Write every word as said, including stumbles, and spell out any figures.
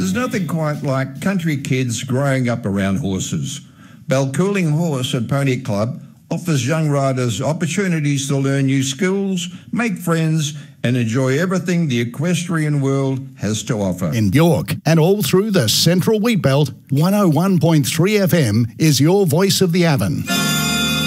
There's nothing quite like country kids growing up around horses. Balcooling Horse and Pony Club offers young riders opportunities to learn new skills, make friends, and enjoy everything the equestrian world has to offer. In York and all through the Central Wheatbelt, one oh one point three F M is your voice of the Avon.